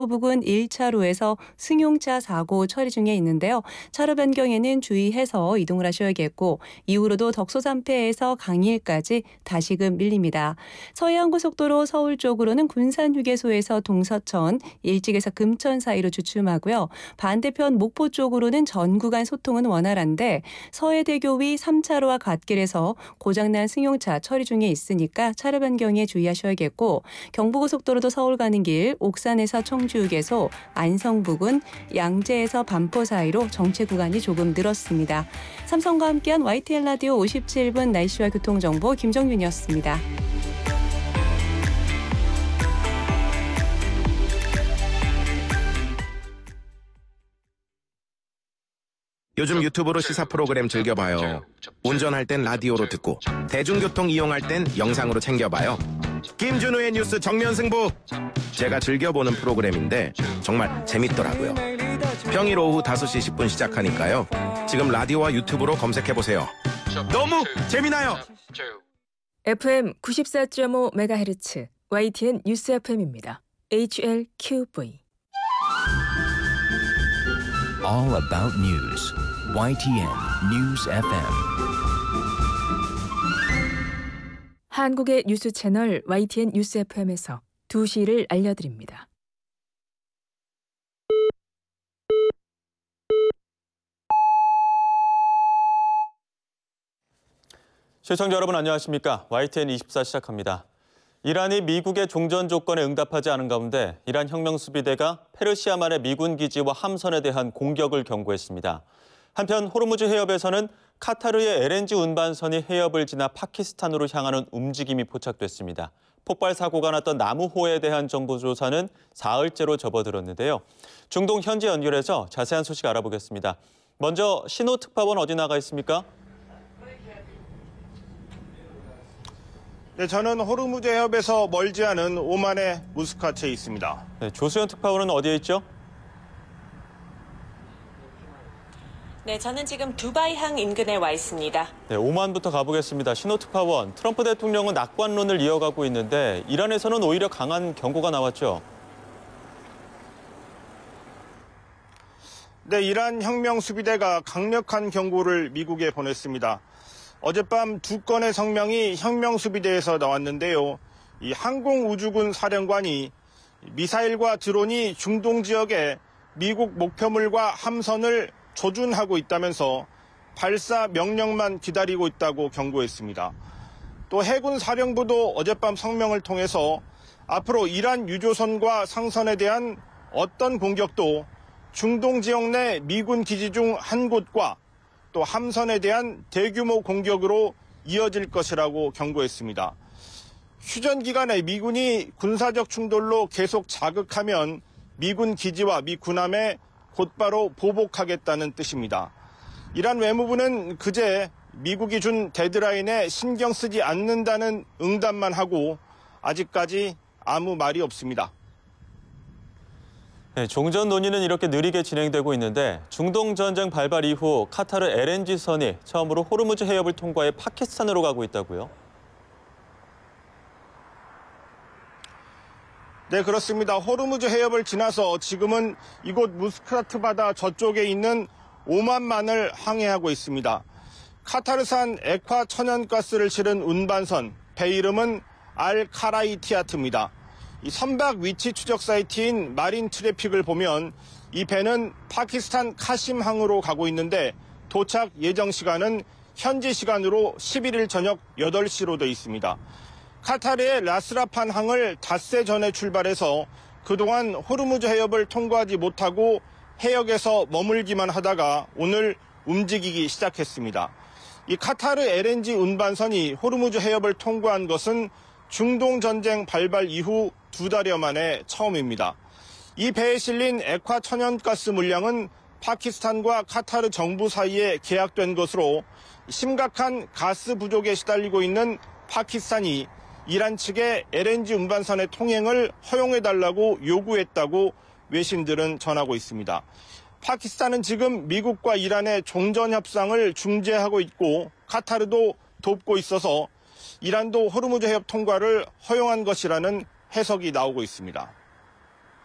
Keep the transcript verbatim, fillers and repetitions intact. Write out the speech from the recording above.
부근 일 차로에서 승용차 사고 처리 중에 있는데요. 차로 변경에는 주의해서 이동을 하셔야겠고 이후로도 덕소산패에서 강일까지 다시금 밀립니다. 서해안고속도로 서울 쪽으로는 군산휴게소에서 동서천, 일찍에서 금천 사이로 주춤하고요. 반대편 목포 쪽으로는 전 구간 소통은 원활한데 서해대교 위 삼 차로와 갓길에서 고장난 승용차 처리 중에 있으니까 차로 변경에 주의하셔야겠고 경부고속도로도 서울 가는 길 옥산에서 청주휴게소, 안성 부근, 양재에서 반포 사이로 정체 구간이 조금 늘었습니다. 삼성과 함께한 와이티엔 라디오 오십칠 분 날씨와 교통정보 김정윤이었습니다. 요즘 유튜브로 시사 프로그램 즐겨봐요. 운전할 땐 라디오로 듣고 대중교통 이용할 땐 영상으로 챙겨봐요. 김준우의 뉴스 정면승부. 제가 즐겨보는 프로그램인데 정말 재밌더라고요. 평일 오후 다섯 시 십 분 시작하니까요. 지금 라디오와 유튜브로 검색해보세요. 너무 재미나요. 에프엠 구십사 점 오 메가헤르츠 와이티엔 뉴스 에프엠입니다. 에이치엘큐브이 All about news. 와이티엔 News 에프엠. 한국의 뉴스 채널 와이티엔 뉴스 에프엠에서 두 시를 알려드립니다. 시청자 여러분 안녕하십니까? 와이티엔 이십사 시작합니다. 이란이 미국의 종전 조건에 응답하지 않은 가운데 이란 혁명수비대가 페르시아만의 미군 기지와 함선에 대한 공격을 경고했습니다. 한편 호르무즈 해협에서는 카타르의 엘엔지 운반선이 해협을 지나 파키스탄으로 향하는 움직임이 포착됐습니다. 폭발 사고가 났던 나무호에 대한 정보 조사는 사흘째로 접어들었는데요. 중동 현지 연결해서 자세한 소식 알아보겠습니다. 먼저 신호특파원 어디 나가 있습니까? 네, 저는 호르무즈 해협에서 멀지 않은 오만의 무스카트에 있습니다. 네, 조수연 특파원은 어디에 있죠? 네, 저는 지금 두바이항 인근에 와 있습니다. 네, 오만부터 가보겠습니다. 신호특파원, 트럼프 대통령은 낙관론을 이어가고 있는데 이란에서는 오히려 강한 경고가 나왔죠. 네, 이란 혁명수비대가 강력한 경고를 미국에 보냈습니다. 어젯밤 두 건의 성명이 혁명수비대에서 나왔는데요. 이 항공우주군 사령관이 미사일과 드론이 중동 지역에 미국 목표물과 함선을 조준하고 있다면서 발사 명령만 기다리고 있다고 경고했습니다. 또 해군 사령부도 어젯밤 성명을 통해서 앞으로 이란 유조선과 상선에 대한 어떤 공격도 중동 지역 내 미군 기지 중 한 곳과 또 함선에 대한 대규모 공격으로 이어질 것이라고 경고했습니다. 휴전 기간에 미군이 군사적 충돌로 계속 자극하면 미군 기지와 미 군함에 곧바로 보복하겠다는 뜻입니다. 이란 외무부는 그제 미국이 준 데드라인에 신경 쓰지 않는다는 응답만 하고 아직까지 아무 말이 없습니다. 네, 종전 논의는 이렇게 느리게 진행되고 있는데 중동 전쟁 발발 이후 카타르 엘엔지선이 처음으로 호르무즈 해협을 통과해 파키스탄으로 가고 있다고요? 네, 그렇습니다. 호르무즈 해협을 지나서 지금은 이곳 무스카트 바다 저쪽에 있는 오만만을 항해하고 있습니다. 카타르산 액화 천연가스를 실은 운반선, 배 이름은 알 카라이티아트입니다. 이 선박 위치 추적 사이트인 마린 트래픽을 보면 이 배는 파키스탄 카심항으로 가고 있는데 도착 예정 시간은 현지 시간으로 십일 일 저녁 여덟 시로 돼 있습니다. 카타르의 라스라판 항을 닷새 전에 출발해서 그동안 호르무즈 해협을 통과하지 못하고 해역에서 머물기만 하다가 오늘 움직이기 시작했습니다. 이 카타르 엘엔지 운반선이 호르무즈 해협을 통과한 것은 중동 전쟁 발발 이후 두 달여 만에 처음입니다. 이 배에 실린 액화 천연가스 물량은 파키스탄과 카타르 정부 사이에 계약된 것으로 심각한 가스 부족에 시달리고 있는 파키스탄이 이란 측에 엘엔지 운반선의 통행을 허용해달라고 요구했다고 외신들은 전하고 있습니다. 파키스탄은 지금 미국과 이란의 종전 협상을 중재하고 있고 카타르도 돕고 있어서 이란도 호르무즈 해협 통과를 허용한 것이라는 해석이 나오고 있습니다.